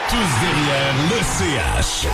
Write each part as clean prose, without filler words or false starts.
Tous derrière le CH.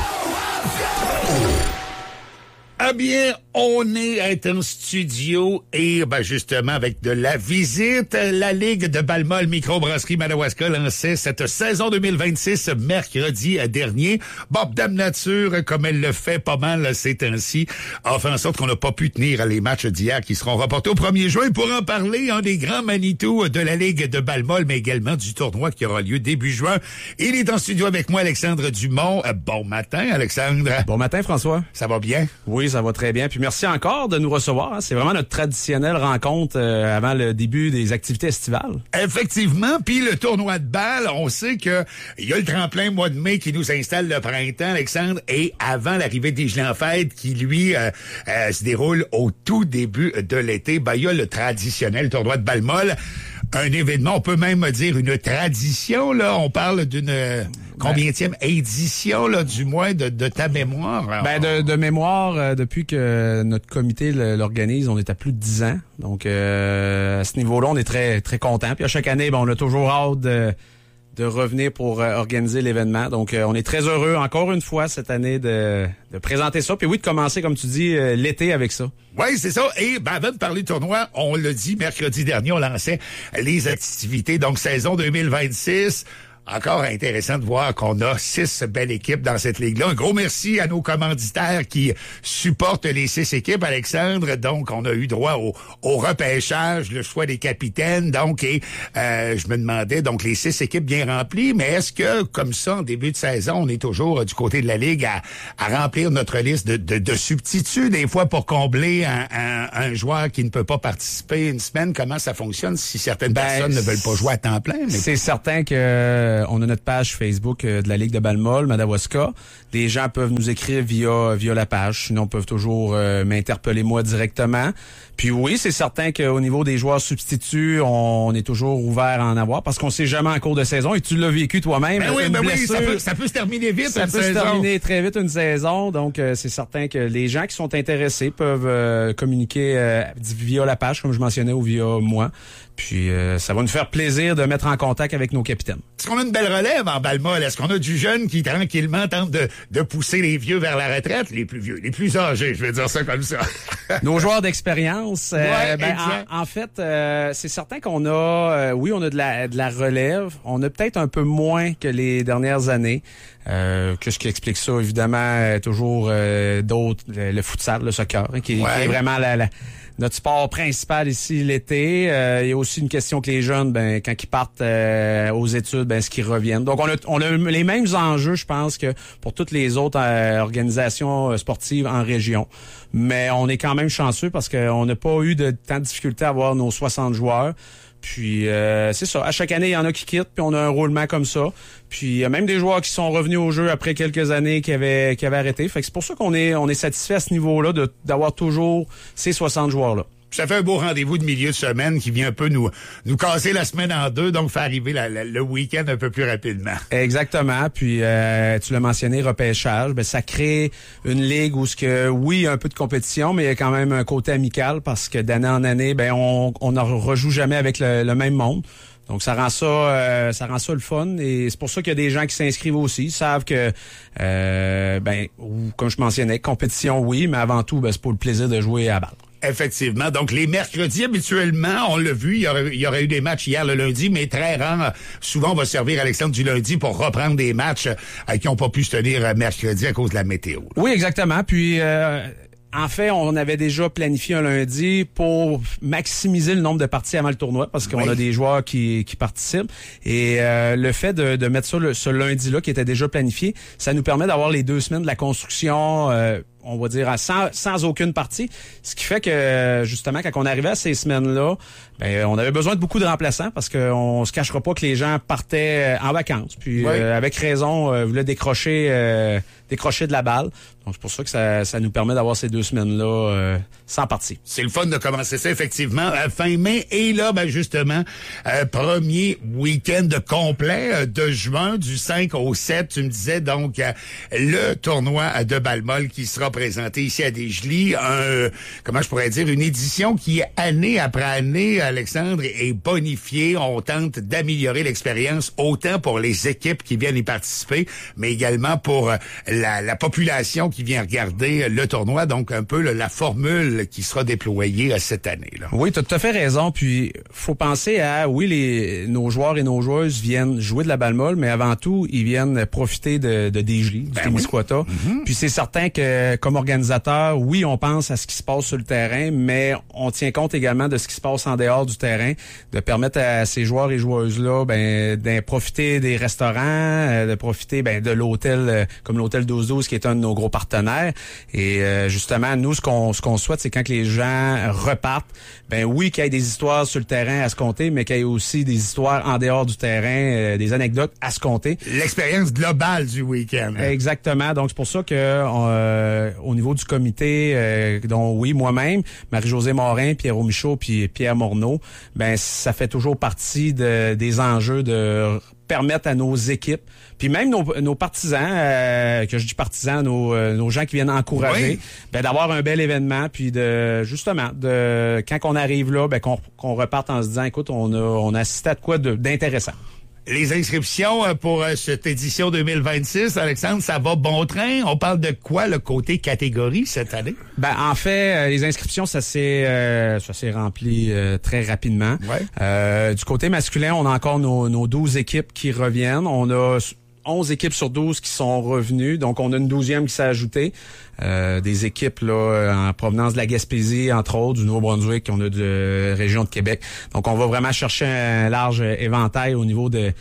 Ah bien, on est en studio et justement avec de la visite, la Ligue de Balmol Microbrasserie Madawaska lançait cette saison 2026 mercredi dernier. Bob Dame Nature, comme elle le fait pas mal ces temps-ci, a fait en sorte qu'on n'a pas pu tenir les matchs d'hier qui seront reportés au 1er juin. Pour en parler, un des grands Manitou de la Ligue de Balmol, mais également du tournoi qui aura lieu début juin. Il est en studio avec moi, Alexandre Dumont. Bon matin, Alexandre. Bon matin, François. Ça va bien? Oui, ça va très bien. Puis merci encore de nous recevoir. C'est vraiment notre traditionnelle rencontre avant le début des activités estivales. Effectivement. Puis le tournoi de balle, on sait que il y a le tremplin mois de mai qui nous installe le printemps, Alexandre, et avant l'arrivée des Gelées en fête qui, lui, se déroule au tout début de l'été, il y a le traditionnel tournoi de balle molle. Un événement, on peut même dire une tradition, là. On parle d'une combienième édition, là, du moins, de ta mémoire. De mémoire, depuis que notre comité l'organise, on est à plus de 10 ans. Donc, à ce niveau-là, on est très, très contents. Puis à chaque année, on a toujours hâte de revenir pour organiser l'événement. Donc, on est très heureux, encore une fois, cette année, de présenter ça. Puis oui, de commencer, comme tu dis, l'été avec ça. Oui, c'est ça. Et avant de parler de tournoi, on l'a dit, mercredi dernier, on lançait les activités. Donc, saison 2026... Encore intéressant de voir qu'on a 6 belles équipes dans cette ligue-là. Un gros merci à nos commanditaires qui supportent les 6 équipes, Alexandre. Donc, on a eu droit au repêchage, le choix des capitaines. Donc, je me demandais, donc, les 6 équipes bien remplies, mais est-ce que, comme ça, en début de saison, on est toujours du côté de la ligue à remplir notre liste de substituts, des fois, pour combler un joueur qui ne peut pas participer une semaine? Comment ça fonctionne si certaines personnes ne veulent pas jouer à temps plein? C'est certain que on a notre page Facebook de la Ligue de Balmol, Madawaska. Les gens peuvent nous écrire via la page. Sinon, peuvent toujours m'interpeller moi directement. Puis oui, c'est certain qu'au niveau des joueurs substituts, on est toujours ouvert à en avoir parce qu'on sait jamais en cours de saison. Et tu l'as vécu toi-même. Oui, ça peut se terminer vite. Ça peut se terminer très vite une saison. Donc, c'est certain que les gens qui sont intéressés peuvent communiquer via la page, comme je mentionnais, ou via moi. Puis, ça va nous faire plaisir de mettre en contact avec nos capitaines. Est-ce qu'on a une belle relève en Balmol? Est-ce qu'on a du jeune qui, tranquillement, tente de pousser les vieux vers la retraite? Les plus vieux, les plus âgés, je vais dire ça comme ça. Nos joueurs d'expérience. En fait, c'est certain qu'on a, on a de la relève. On a peut-être un peu moins que les dernières années. Qu'est-ce qui explique ça? Évidemment, toujours d'autres, le futsal, le soccer, qui est vraiment notre sport principal ici l'été. Il y a aussi une question que les jeunes, quand ils partent aux études, est-ce qu'ils reviennent? Donc, on a les mêmes enjeux, je pense, que pour toutes les autres organisations sportives en région. Mais on est quand même chanceux parce qu'on n'a pas eu tant de difficultés à avoir nos 60 joueurs. Puis c'est ça. À chaque année, il y en a qui quittent, puis on a un roulement comme ça. Puis il y a même des joueurs qui sont revenus au jeu après quelques années qui avaient arrêté. Fait que c'est pour ça qu'on est satisfait à ce niveau-là d'avoir toujours ces 60 joueurs-là. Ça fait un beau rendez-vous de milieu de semaine qui vient un peu nous casser la semaine en deux, donc faire arriver le week-end un peu plus rapidement. Exactement. Puis tu l'as mentionné, repêchage, ça crée une ligue où il y a un peu de compétition, mais il y a quand même un côté amical parce que d'année en année, on ne rejoue jamais avec le même monde. Donc ça rend ça le fun et c'est pour ça qu'il y a des gens qui s'inscrivent aussi, ils savent que comme je mentionnais, compétition oui, mais avant tout c'est pour le plaisir de jouer à la balle. Effectivement. Donc, les mercredis, habituellement, on l'a vu, il y aurait eu des matchs hier le lundi, mais très rare. Souvent, on va servir Alexandre du lundi pour reprendre des matchs qui n'ont pas pu se tenir mercredi à cause de la météo. Oui, exactement. Puis, en fait, on avait déjà planifié un lundi pour maximiser le nombre de parties avant le tournoi parce qu'on a des joueurs qui participent. Et le fait de mettre ça ce lundi-là qui était déjà planifié, ça nous permet d'avoir les 2 semaines de la construction on va dire sans aucune partie. Ce qui fait que, justement, quand on arrivait à ces semaines-là, on avait besoin de beaucoup de remplaçants parce qu'on se cachera pas que les gens partaient en vacances. Puis, avec raison, voulaient décrocher de la balle. Donc, c'est pour ça que ça nous permet d'avoir ces 2 semaines-là sans partie. C'est le fun de commencer ça, effectivement, fin mai. Et là, ben justement, premier week-end complet de juin, du 5 au 7, tu me disais, donc, le tournoi de balle-molle qui sera présenté ici à Desjely. Comment je pourrais dire, une édition qui, année après année, Alexandre, est bonifiée. On tente d'améliorer l'expérience autant pour les équipes qui viennent y participer, mais également pour la population qui vient regarder le tournoi. Donc, un peu la formule qui sera déployée cette année, là. Oui, tu as tout à fait raison. Puis, faut penser à, oui, nos joueurs et nos joueuses viennent jouer de la balle-molle, mais avant tout, ils viennent profiter de Desjely, du Témiscouata. Oui. Puis, c'est certain que, comme organisateur, oui, on pense à ce qui se passe sur le terrain, mais on tient compte également de ce qui se passe en dehors du terrain, de permettre à ces joueurs et joueuses-là, de profiter des restaurants, de profiter, de l'hôtel, comme l'hôtel 12-12, qui est un de nos gros partenaires. Et, justement, nous, ce qu'on souhaite, c'est quand que les gens repartent, oui, qu'il y ait des histoires sur le terrain à se compter, mais qu'il y ait aussi des histoires en dehors du terrain, des anecdotes à se compter. L'expérience globale du week-end. Exactement. Donc, c'est pour ça que au niveau du comité, dont oui, moi-même, Marie-Josée Morin, Pierrot Michaud, puis Pierre Morneau, ça fait toujours partie des enjeux de permettre à nos équipes, puis même nos partisans, que je dis partisans, nos gens qui viennent encourager, d'avoir un bel événement, puis justement, quand on arrive là, qu'on reparte en se disant, écoute, on a assisté à de quoi d'intéressant. Les inscriptions pour cette édition 2026, Alexandre, ça va bon train? On parle de quoi, le côté catégorie, cette année? En fait, les inscriptions, ça s'est rempli très rapidement. Ouais. Du côté masculin, on a encore nos 12 équipes qui reviennent. On a 11 équipes sur 12 qui sont revenues. Donc, on a une 12e qui s'est ajoutée. Des équipes là en provenance de la Gaspésie, entre autres, du Nouveau-Brunswick, on a de région de Québec. Donc, on va vraiment chercher un large éventail au niveau de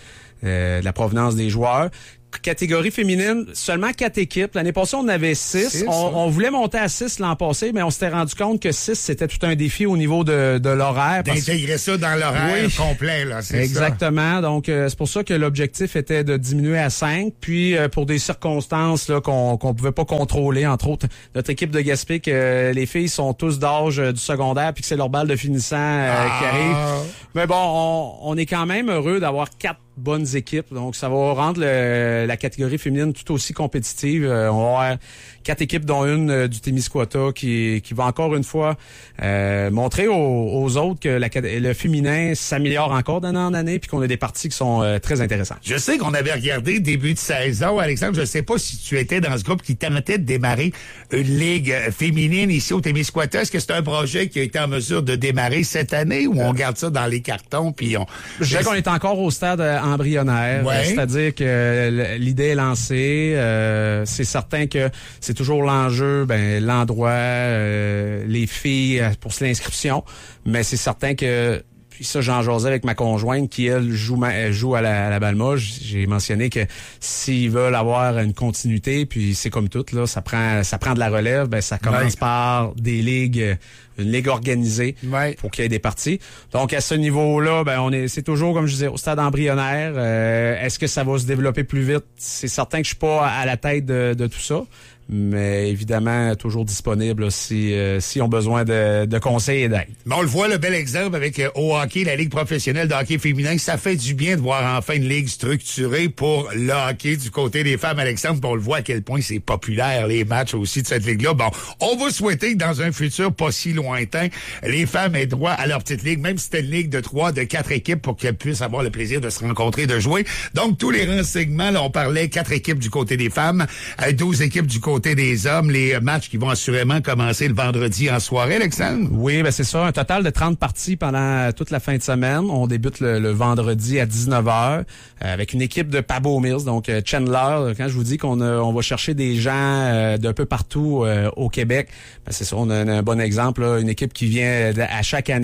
la provenance des joueurs. Catégorie féminine, seulement 4 équipes. L'année passée, on en avait 6. On voulait monter à 6 l'an passé, mais on s'était rendu compte que 6, c'était tout un défi au niveau de l'horaire. D'intégrer ça dans l'horaire complet, là, c'est exactement. Ça. Donc, c'est pour ça que l'objectif était de diminuer à 5. Puis, pour des circonstances là qu'on pouvait pas contrôler, entre autres, notre équipe de Gaspé, que les filles sont tous d'âge du secondaire, puis que c'est leur balle de finissant qui arrive. Mais bon, on est quand même heureux d'avoir 4 bonnes équipes. Donc, ça va rendre la catégorie féminine tout aussi compétitive. On va avoir 4 équipes, dont une du Témiscouata qui va encore une fois montrer aux autres que le féminin s'améliore encore d'année en année, puis qu'on a des parties qui sont très intéressantes. Je sais qu'on avait regardé début de saison, Alexandre. Je sais pas si tu étais dans ce groupe qui tentait de démarrer une ligue féminine ici au Témiscouata. Est-ce que c'est un projet qui a été en mesure de démarrer cette année, ou on garde ça dans les cartons puis on... Je dirais qu'on est encore au stade embryonnaire, c'est-à-dire que l'idée est lancée. C'est certain que c'est toujours l'enjeu, l'endroit, les filles pour l'inscription, mais c'est certain que, puis ça, j'en jasais avec ma conjointe qui, elle, joue à la balle-molle. J'ai mentionné que s'ils veulent avoir une continuité, puis c'est comme tout, là, ça prend de la relève, ça commence par des ligues, une ligue organisée pour qu'il y ait des parties. Donc, à ce niveau-là, c'est toujours, comme je disais, au stade embryonnaire. Est-ce que ça va se développer plus vite? C'est certain que je suis pas à la tête de tout ça. Mais évidemment, toujours disponible là, si ont besoin de conseils et d'aide. Mais on le voit, le bel exemple avec au hockey, la Ligue professionnelle de hockey féminin. Ça fait du bien de voir enfin une ligue structurée pour le hockey du côté des femmes, Alexandre. On le voit à quel point c'est populaire, les matchs aussi de cette ligue-là. Bon, on va souhaiter que dans un futur pas si lointain, les femmes aient droit à leur petite ligue, même si c'était une ligue de 3, de 4 équipes, pour qu'elles puissent avoir le plaisir de se rencontrer, de jouer. Donc, tous les renseignements, là, on parlait 4 équipes du côté des femmes, 12 équipes du côté des hommes, les matchs qui vont assurément commencer le vendredi en soirée, Alexandre? Oui, c'est ça. Un total de 30 parties pendant toute la fin de semaine. On débute le vendredi à 19h avec une équipe de Pabo Mills, donc Chandler. Quand je vous dis on va chercher des gens d'un peu partout au Québec, c'est ça, on a un bon exemple, là, une équipe qui vient à chaque année.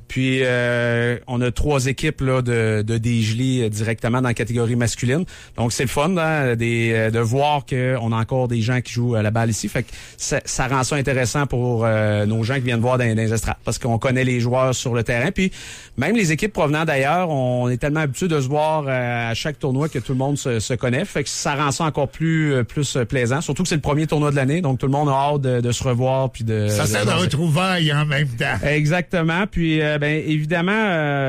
Puis on a 3 équipes là de Desjolies directement dans la catégorie masculine. Donc c'est le fun hein, de voir qu'on a encore des gens qui jouent à la balle ici. Fait que ça rend ça intéressant pour nos gens qui viennent voir dans les estrades parce qu'on connaît les joueurs sur le terrain. Puis même les équipes provenant d'ailleurs, on est tellement habitué de se voir à chaque tournoi que tout le monde se connaît. Fait que ça rend ça encore plus plaisant. Surtout que c'est le premier tournoi de l'année, donc tout le monde a hâte de se revoir puis de. Ça sert de retrouvailles en même temps. Exactement. Puis évidemment.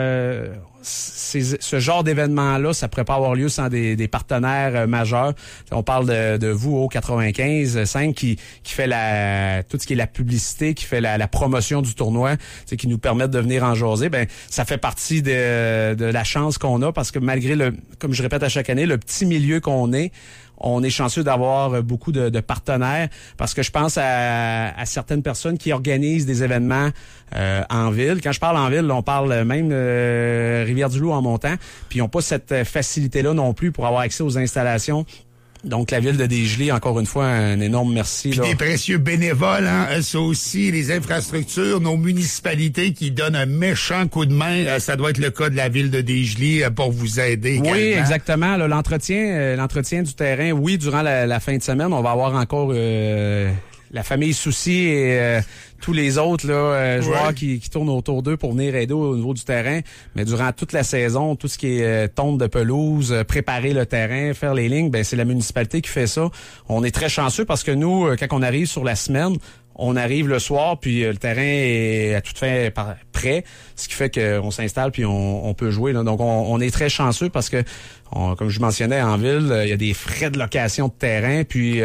Ce genre d'événement-là, ça pourrait pas avoir lieu sans des partenaires majeurs. On parle de vous au 95.5 qui fait tout ce qui est la publicité, qui fait la promotion du tournoi, qui nous permettent de venir en jaser. Ben ça fait partie de la chance qu'on a parce que malgré comme je répète à chaque année, le petit milieu qu'on est, on est chanceux d'avoir beaucoup de partenaires parce que je pense à certaines personnes qui organisent des événements en ville. Quand je parle en ville, on parle même Rivière-du-Loup en montant, puis ils n'ont pas cette facilité-là non plus pour avoir accès aux installations. Donc, la ville de Desjolies, encore une fois, un énorme merci. Puis des précieux bénévoles, hein, ça aussi, les infrastructures, nos municipalités qui donnent un méchant coup de main. Ça doit être le cas de la ville de Desjolies pour vous aider également. Oui, exactement. Là, l'entretien du terrain, oui, durant la fin de semaine, on va avoir encore la famille Soucy et tous les autres là, joueurs qui tournent autour d'eux pour venir aider au niveau du terrain. Mais durant toute la saison, tout ce qui est tonte de pelouse, préparer le terrain, faire les lignes, ben c'est la municipalité qui fait ça. On est très chanceux parce que nous, quand on arrive sur la semaine, on arrive le soir, puis le terrain est à tout fait prêt, ce qui fait qu'on s'installe puis on peut jouer. Là. Donc, on est très chanceux parce que, comme je mentionnais, en ville, il y a des frais de location de terrain, puis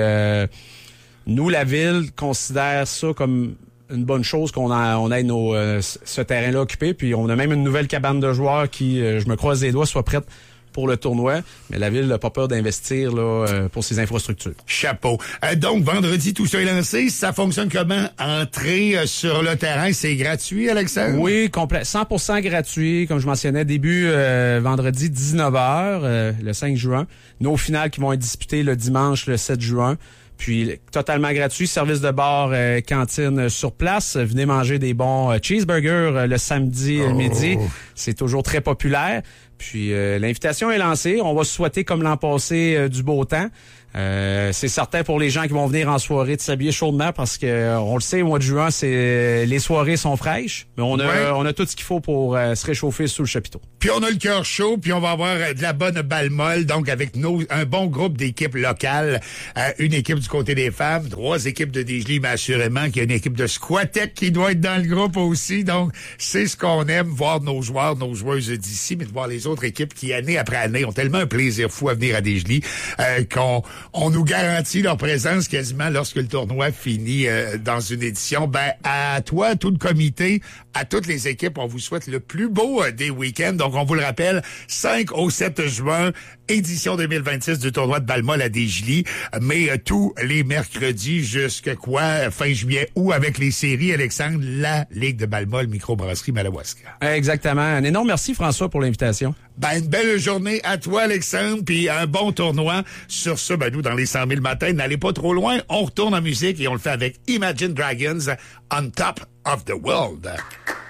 nous, la ville, considère ça comme une bonne chose qu'on ait ce terrain-là occupé. Puis on a même une nouvelle cabane de joueurs qui, je me croise les doigts, soit prête pour le tournoi. Mais la ville n'a pas peur d'investir là pour ses infrastructures. Chapeau. Donc, vendredi, tout ça est lancé. Ça fonctionne comment? Entrer sur le terrain, c'est gratuit, Alexandre? Oui, 100% gratuit. Comme je mentionnais, début vendredi, 19h, le 5 juin. Nos finales qui vont être disputées le dimanche, le 7 juin. Puis totalement gratuit, service de bar, cantine sur place. Venez manger des bons cheeseburgers le samedi midi. C'est toujours très populaire. Puis l'invitation est lancée. On va se souhaiter, comme l'an passé, du beau temps. C'est certain pour les gens qui vont venir en soirée de s'habiller chaudement parce que on le sait, au mois de juin, les soirées sont fraîches, mais on a tout ce qu'il faut pour se réchauffer sous le chapiteau. Puis on a le cœur chaud, puis on va avoir de la bonne balle molle, donc avec un bon groupe d'équipes locales, une équipe du côté des femmes, 3 équipes de Desjolies, mais assurément qu'il y a une équipe de Squatec qui doit être dans le groupe aussi, donc c'est ce qu'on aime, voir nos joueurs, nos joueuses d'ici, mais de voir les autres équipes qui, année après année, ont tellement un plaisir fou à venir à Desjolies, on nous garantit leur présence quasiment lorsque le tournoi finit dans une édition. Ben, à toi, tout le comité, à toutes les équipes, on vous souhaite le plus beau des week-ends. Donc, on vous le rappelle, 5 au 7 juin, édition 2026 du tournoi de balle-molle à Desjolies. Mais tous les mercredis jusqu'à fin juillet, ou avec les séries, Alexandre, la Ligue de balle-molle microbrasserie Madawaska. Exactement. Un énorme merci, François, pour l'invitation. Ben, une belle journée à toi, Alexandre, puis un bon tournoi. Sur ce, ben, nous, dans les 100 000 matins, n'allez pas trop loin. On retourne en musique et on le fait avec Imagine Dragons, On Top of the World.